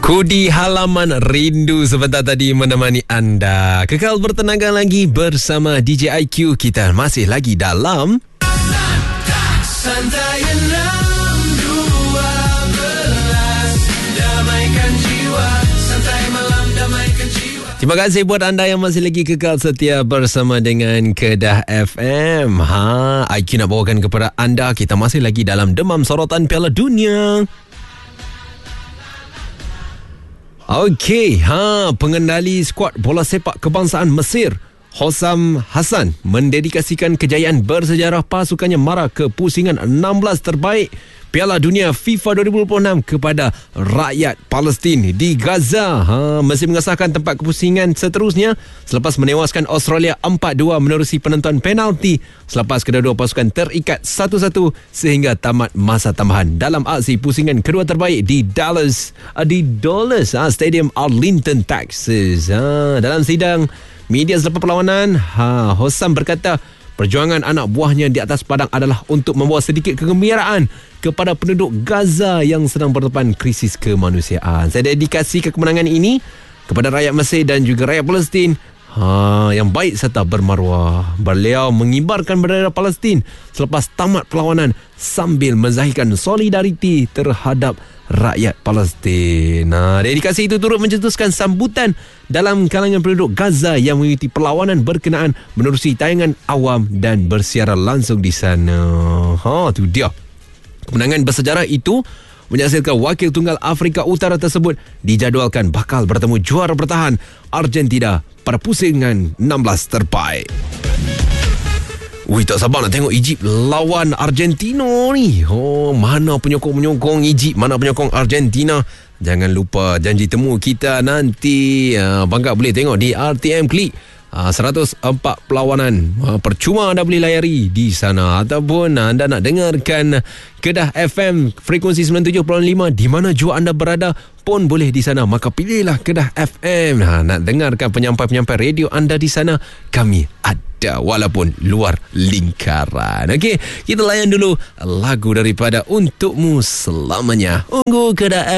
Kudi halaman rindu sebentar tadi menemani anda. Kekal bertenaga lagi bersama DJ IQ. Kita masih lagi dalam Santai 6.12 Damaikan jiwa. Santai malam damaikan jiwa. Terima kasih buat anda yang masih lagi kekal setia bersama dengan Kedah FM. IQ nak bawakan kepada anda, kita masih lagi dalam demam sorotan Piala Dunia. Okey, pengendali skuad bola sepak kebangsaan Mesir, Hossam Hassan, mendedikasikan kejayaan bersejarah pasukannya mara ke pusingan 16 terbaik Piala Dunia FIFA 2026 kepada rakyat Palestin di Gaza. Mesir mengesahkan tempat kepusingan seterusnya selepas menewaskan Australia 4-2 menerusi penentuan penalti selepas kedua-dua pasukan terikat 1-1 sehingga tamat masa tambahan dalam aksi pusingan kedua terbaik di Dallas Stadium Arlington, Texas. Dalam sidang media selepas perlawanan, Hossam berkata perjuangan anak buahnya di atas padang adalah untuk membawa sedikit kegembiraan kepada penduduk Gaza yang sedang berdepan krisis kemanusiaan. Saya dedikasi kemenangan ini kepada rakyat Mesir dan juga rakyat Palestin yang baik serta bermaruah. Beliau mengibarkan bendera Palestin selepas tamat perlawanan sambil menzahirkan solidariti terhadap rakyat Palestin. Dedikasi itu turut mencetuskan sambutan dalam kalangan penduduk Gaza yang mengikuti perlawanan berkenaan menerusi tayangan awam dan bersiaran langsung di sana. Itu dia. Kemenangan bersejarah itu menyaksikan wakil tunggal Afrika Utara tersebut dijadualkan bakal bertemu juara bertahan Argentina pada pusingan 16 terbaik. Tak sabar nak tengok Egypt lawan Argentina ni. Mana penyokong Egypt, mana penyokong Argentina. Jangan lupa janji temu kita nanti. Bangga boleh tengok di RTM Klik. 104 perlawanan. Percuma anda boleh layari di sana. Ataupun anda nak dengarkan Kedah FM frekuensi 97.5 di mana jua anda berada pun boleh di sana. Maka pilihlah Kedah FM. Nak dengarkan penyampai-penyampai radio anda di sana, kami ada walaupun luar lingkaran. Okey, kita layan dulu lagu daripada Untukmu Selamanya. Ungu Kedah